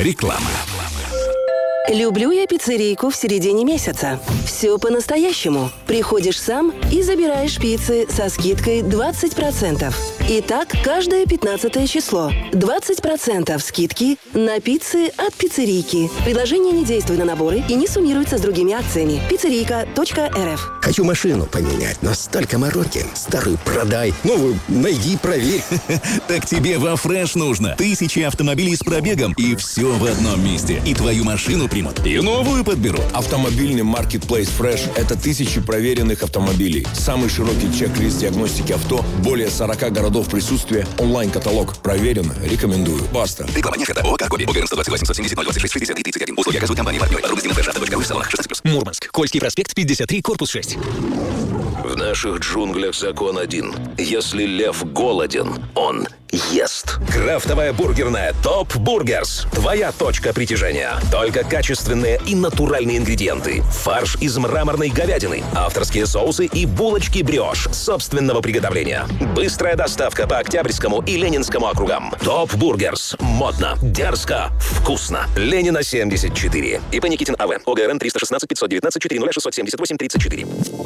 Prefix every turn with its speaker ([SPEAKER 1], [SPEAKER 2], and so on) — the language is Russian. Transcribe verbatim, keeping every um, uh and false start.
[SPEAKER 1] Реклама.
[SPEAKER 2] Люблю я пиццерийку в середине месяца. Все по-настоящему. Приходишь сам и забираешь пиццы со скидкой двадцать процентов. Итак, каждое пятнадцатое число. двадцать процентов скидки на пиццы от пиццерийки. Предложение не действует на наборы и не суммируется с другими акциями. пиццерийка точка эр эф.
[SPEAKER 3] Хочу машину поменять, но столько мороки. Старую продай, новую найди, проверь.
[SPEAKER 1] Так тебе во Фреш нужно. Тысячи автомобилей с пробегом и все в одном месте. И твою машину примут, и новую подберут.
[SPEAKER 4] Автомобильный маркетплейс Fresh – это тысячи проверенных автомобилей. Самый широкий чек-лист диагностики авто, более сорока городов присутствия, онлайн-каталог. Проверено, рекомендую. Баста.
[SPEAKER 1] Реклама не это. ООО «Каргоби». ОГРН сто двадцать восемь сто семьдесят ноль двадцать шесть шестьдесят три тридцать один. Услуги оказывают компании партнеры. Подробности на фреша точка ру в салонах шестнадцать плюс.
[SPEAKER 5] Мурманск. Кольский проспект, пятьдесят три, корпус шесть.
[SPEAKER 6] В наших джунглях закон один. Если лев голоден, он ест. Крафтовая бургерная ТОП Бургерс. Твоя точка притяжения. Только качественные и натуральные ингредиенты. Фарш из мраморной говядины. Авторские соусы и булочки бриош собственного приготовления. Быстрая доставка по Октябрьскому и Ленинскому округам. ТОП Бургерс. Модно, дерзко, вкусно. Ленина семьдесят четыре. И по Никитин АВ. ОГРН триста шестнадцать пятьсот девятнадцать четыре ноль шестьсот семьдесят восемь тридцать четыре.